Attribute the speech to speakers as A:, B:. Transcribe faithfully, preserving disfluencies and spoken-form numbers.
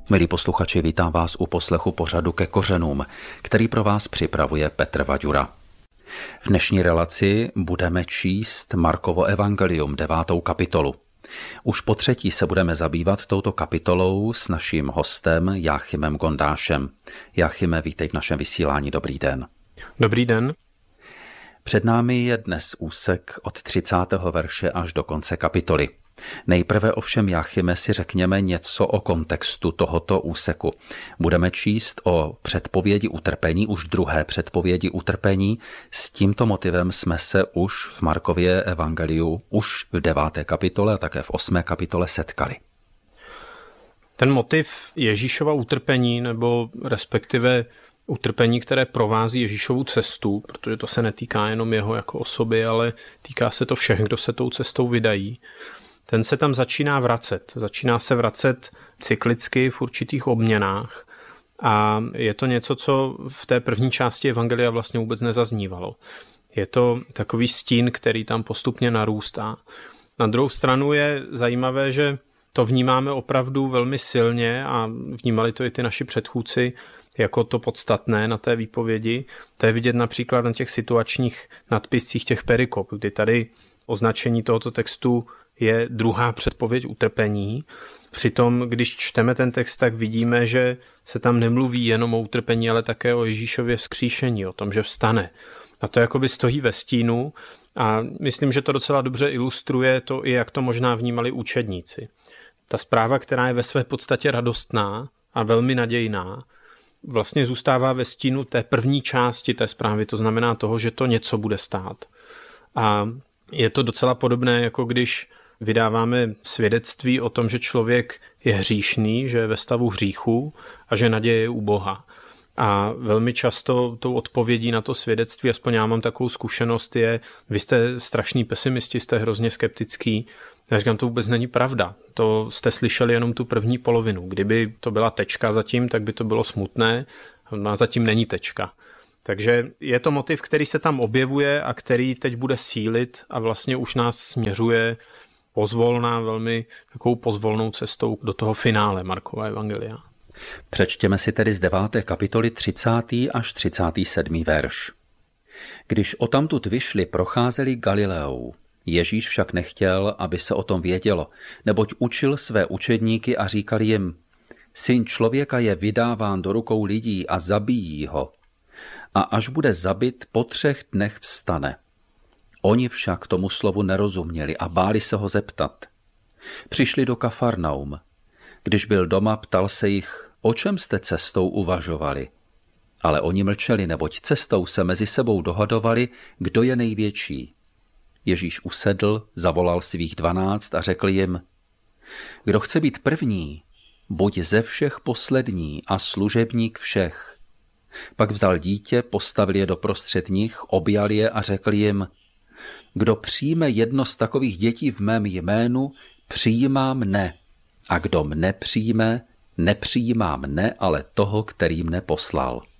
A: Milí posluchači, vítám vás u poslechu pořadu Ke kořenům, který pro vás připravuje Petr Vaďura. V dnešní relaci budeme číst Markovo evangelium, devátou kapitolu. Už po třetí se budeme zabývat touto kapitolou s naším hostem Jáchymem Gondášem. Jáchyme, vítej v našem vysílání, dobrý den.
B: Dobrý den.
A: Před námi je dnes úsek od třicátého verše až do konce kapitoly. Nejprve ovšem, Jáchyme, si řekněme něco o kontextu tohoto úseku. Budeme číst o předpovědi utrpení, už druhé předpovědi utrpení. S tímto motivem jsme se už v Markově evangeliu, už v deváté kapitole a také v osmé kapitole setkali.
B: Ten motiv Ježíšova utrpení, nebo respektive utrpení, které provází Ježíšovu cestu, protože to se netýká jenom jeho jako osoby, ale týká se to všech, kdo se tou cestou vydají, ten se tam začíná vracet. Začíná se vracet cyklicky v určitých obměnách a je to něco, co v té první části evangelia vlastně vůbec nezaznívalo. Je to takový stín, který tam postupně narůstá. Na druhou stranu je zajímavé, že to vnímáme opravdu velmi silně a vnímali to i ty naši předchůdci jako to podstatné na té výpovědi. To je vidět například na těch situačních nadpiscích těch perikop, kdy tady označení tohoto textu je druhá předpověď utrpení. Přitom, když čteme ten text, tak vidíme, že se tam nemluví jenom o utrpení, ale také o Ježíšově vzkříšení, o tom, že vstane. A to jakoby stojí ve stínu a myslím, že to docela dobře ilustruje to i, jak to možná vnímali učedníci. Ta zpráva, která je ve své podstatě radostná a velmi nadějná, vlastně zůstává ve stínu té první části té zprávy, to znamená toho, že to něco bude stát. A je to docela podobné, jako když vydáváme svědectví o tom, že člověk je hříšný, že je ve stavu hříchu a že naděje je u Boha. A velmi často tou odpovědí na to svědectví, aspoň já mám takovou zkušenost, je, vy jste strašný pesimisti, jste hrozně skeptický. Já říkám, to vůbec není pravda. To jste slyšeli jenom tu první polovinu. Kdyby to byla tečka zatím, tak by to bylo smutné, a zatím není tečka. Takže je to motiv, který se tam objevuje a který teď bude sílit a vlastně už nás směřuje pozvolná, velmi takovou pozvolnou cestou do toho finále Markova evangelia.
A: Přečtěme si tedy z deváté kapitoly třicátý až třicátý sedmý verš. Když odtamtud vyšli, procházeli Galileou. Ježíš však nechtěl, aby se o tom vědělo, neboť učil své učedníky a říkal jim: Syn člověka je vydáván do rukou lidí a zabijí ho. A až bude zabit, po třech dnech vstane. Oni však tomu slovu nerozuměli a báli se ho zeptat. Přišli do Kafarnaum. Když byl doma, ptal se jich, o čem jste cestou uvažovali. Ale oni mlčeli, neboť cestou se mezi sebou dohadovali, kdo je největší. Ježíš usedl, zavolal svých dvanáct a řekl jim: Kdo chce být první, buď ze všech poslední a služebník všech. Pak vzal dítě, postavil je doprostřed nich, objal je a řekl jim: Kdo přijme jedno z takových dětí v mém jménu, přijímá mne. A kdo mne přijme, nepřijímá mne, ale toho, který mne poslal.